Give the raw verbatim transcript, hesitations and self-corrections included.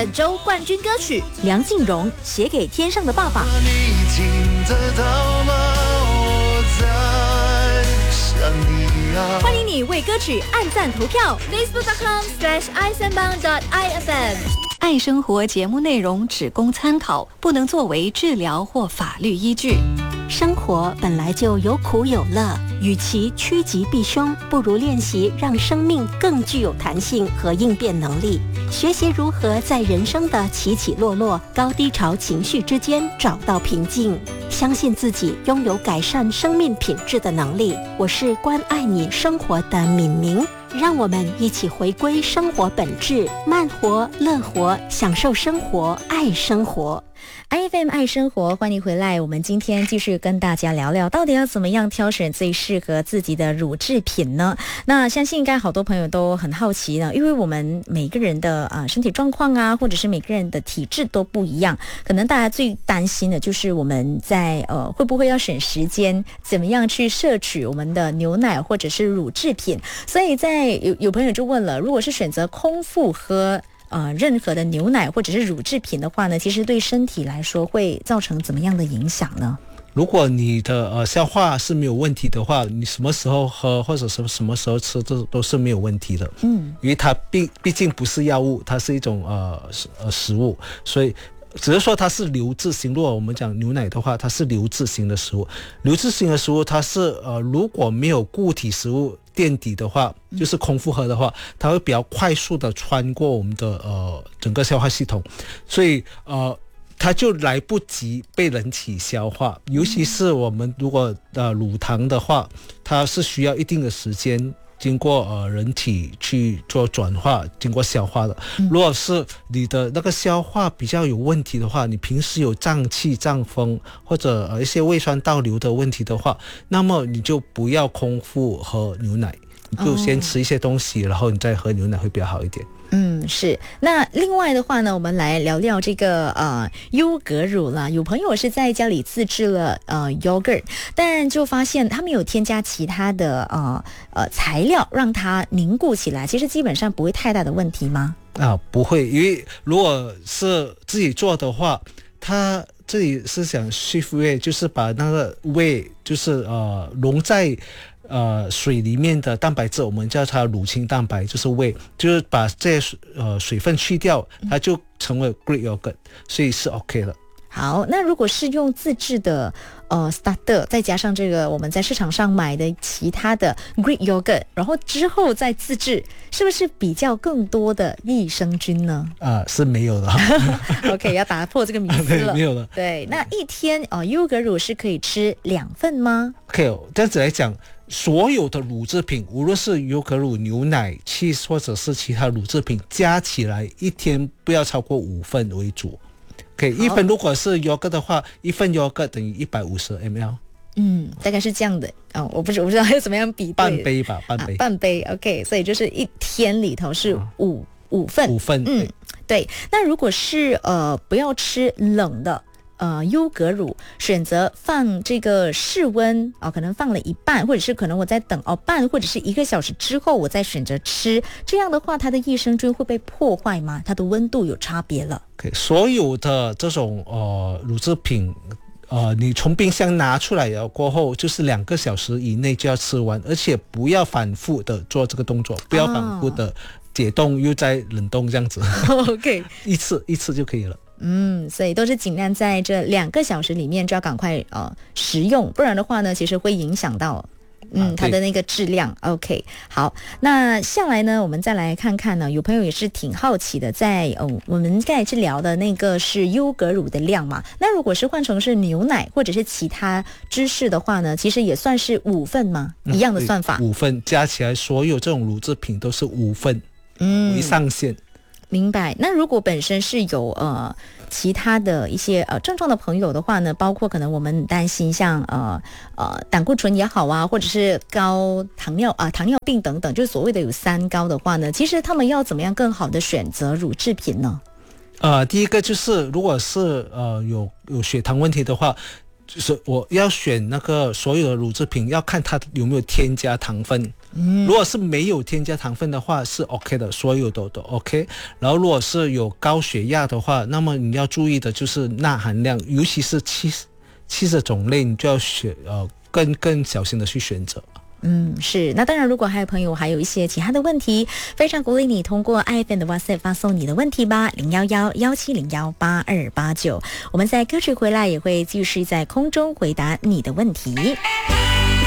本周冠军歌曲梁静茹写给天上的爸爸。 你听得到吗？我在想你啊。 欢迎你为歌曲按赞投票 facebook dot com slash i s a n b a n g dot i f m。 爱生活节目内容只供参考，不能作为治疗或法律依据。 生活本来就有苦有乐，与其趋吉避凶，不如练习让生命更具有弹性和应变能力，学习如何在人生的起起落落、高低潮情绪之间找到平静，相信自己拥有改善生命品质的能力。我是关爱你生活的敏明，让我们一起回归生活本质，慢活、乐活，享受生活，爱生活。 I F M 爱生活，欢迎回来。我们今天继续跟大家聊聊，到底要怎么样挑选最适合自己的乳制品呢？那相信应该好多朋友都很好奇呢，因为我们每个人的啊、呃、身体状况啊，或者是每个人的体质都不一样，可能大家最担心的就是我们在呃会不会要省时间，怎么样去摄取我们的牛奶或者是乳制品。所以在有有朋友就问了，如果是选择空腹喝呃，任何的牛奶或者是乳制品的话呢，其实对身体来说会造成怎么样的影响呢？ 如果你的呃消化是没有问题的话，你什么时候喝或者什么什么时候吃都都是没有问题的。嗯，因为它毕毕竟不是药物，它是一种呃呃食物，所以只是说它是流质型。如果我们讲牛奶的话，它是流质型的食物。流质型的食物，它是呃如果没有固体食物垫底的话，就是空腹喝的话，它会比较快速的穿过我们的呃整个消化系统，所以呃它就来不及被人体消化。尤其是我们如果呃乳糖的话，它是需要一定的时间经过呃人体去做转化，经过消化的。如果是你的那个消化比较有问题的话，你平时有胀气、胀风或者呃一些胃酸倒流的问题的话，那么你就不要空腹喝牛奶，你就先吃一些东西，哦、然后你再喝牛奶会比较好一点。 嗯，是。那另外的话呢，我们来聊聊这个呃优格乳了。有朋友是在家里自制了呃 yogurt， 但就发现他们有添加其他的呃呃材料让它凝固起来，其实基本上不会太大的问题吗？ 啊，不会，因为如果是自己做的话，它这里是想 shift whey， 就是把那个 whey 就是呃溶在呃，水里面的蛋白质，我们叫它乳清蛋白，就是 whey， 就是把这些呃水分去掉，它就成为 Greek yogurt， 所以是 OK 的。 好，那如果是用自制的呃 starter， 再加上这个我们在市场上买的其他的 Greek yogurt， 然后之后再自制，是不是比较更多的益生菌呢？ 啊，是没有的。 OK， 要打破这个迷思了。 没有的。 对，那一天呃优格乳是可以吃两份吗 ？OK， 这样子来讲，所有的乳制品，无论是优格乳、牛奶、cheese 或者是其他乳制品，加起来一天不要超过五份为主。OK， 一份如果是 yogurt 的话，一份 yogurt 等于一百五十 M L。 嗯，大概是这样的哦，我不知我不知道要怎么样比对。 半杯吧，半杯。 啊、半杯 OK， 所以就是一天里头是五、啊、五份。 五份， 嗯，对。那如果是呃不要吃冷的。呃，优格乳选择放这个室温啊、呃，可能放了一半，或者是可能我在等哦半或者是一个小时之后，我再选择吃。这样的话，它的益生菌会被破坏吗？它的温度有差别了。 Okay， 所有的这种呃乳制品，呃，你从冰箱拿出来了过后，就是两个小时以内就要吃完，而且不要反复的做这个动作，不要反复的解冻又再冷冻这样子。 OK， 一次一次就可以了。 嗯，所以都是尽量在这两个小时里面就要赶快呃食用，不然的话呢，其实会影响到嗯、啊、它的那个质量。OK， 好，那下来呢，我们再来看看呢，有朋友也是挺好奇的，在哦我们刚才是聊的那个是优格乳的量嘛，那如果是换成是牛奶或者是其他芝士的话呢，其实也算是五份吗？一样的算法， 嗯、五份加起来，所有这种乳制品都是五份，嗯，为上限。 明白。那如果本身是有呃其他的一些呃症状的朋友的话呢，包括可能我们担心像呃呃胆固醇也好啊，或者是高糖尿啊、呃、糖尿病等等，就是所谓的有三高的话呢，其实他们要怎么样更好的选择乳制品呢？ 呃，第一个就是如果是呃有有血糖问题的话， 就是我要选那个所有的乳制品，要看它有没有添加糖分。嗯，如果是没有添加糖分的话，是 OK 的，所有的都 OK。然后如果是有高血压的话，那么你要注意的就是钠含量，尤其是 cheese cheese 的种类，你就要选呃更更小心的去选择。 嗯，是。那当然，如果还有朋友还有一些其他的问题，非常鼓励你通过 I F M 的 WhatsApp 发送你的问题吧，零幺幺幺七零幺八二八九。我们在歌曲回来也会继续在空中回答你的问题。